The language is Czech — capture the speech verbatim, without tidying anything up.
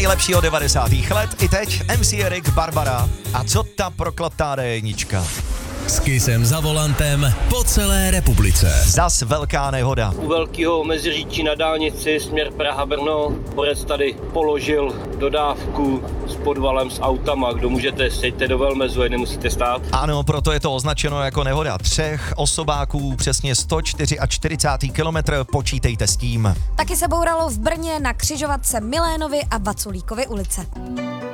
nejlepšího devadesátých let i teď em cé Erik, Barbara a co ta proklatá dé jednička. S Kissem za volantem po celé republice. Zas velká nehoda. U velkého Meziříčí na dálnici směr Praha-Brno borec tady položil dodávku s podvalem s autama. Kdo můžete, sejte do velmezu, jen nemusíte stát. Ano, proto je to označeno jako nehoda třech osobáků, přesně sto čtyřicátý čtvrtý kilometr, počítejte s tím. Taky se bouralo v Brně na křižovatce Milénovy a Vaculíkovy ulice.